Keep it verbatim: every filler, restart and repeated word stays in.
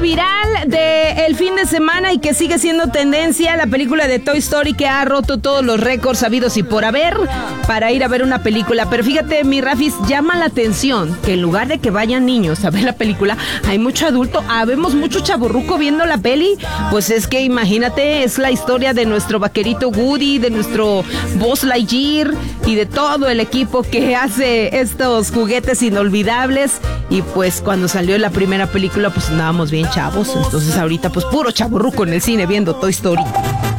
viral del fin de semana y que sigue siendo tendencia, la película de Toy Story, que ha roto todos los récords habidos y por haber para ir a ver una película. Pero fíjate, mi Rafis, llama la atención que en lugar de que vayan niños a ver la película, hay mucho adulto, habemos mucho chavorruco viendo la peli. Pues es que imagínate, es la historia de nuestro vaquerito Woody, de nuestro Buzz Lightyear y de todo el equipo que hace estos juguetes inolvidables. Y pues cuando salió la primera película, pues andábamos bien chavos. Entonces ahorita pues puro chavorruco en el cine viendo Toy Story.